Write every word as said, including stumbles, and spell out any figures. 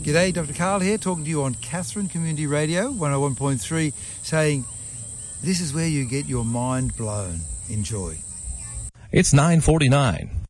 G'day, Doctor Karl here, talking to you on Katherine Community Radio, one oh one point three, saying this is where you get your mind blown. Enjoy. It's nine forty-nine.